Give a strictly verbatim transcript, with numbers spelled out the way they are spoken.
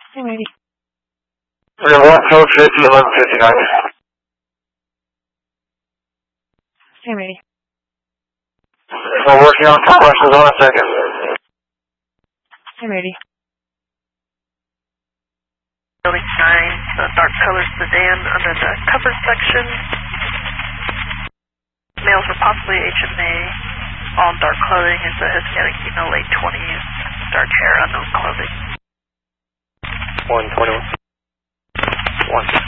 I'm ready. We have one code fifty, eleven fifty-nine. I'm ready. I'm working on compressions on a second. I'm ready. Building nine, the dark color sedan under the cover section. Males were possibly H M A. All dark clothing is a Hispanic female, late twenties. Dark hair, unknown clothing. one twenty-one. one.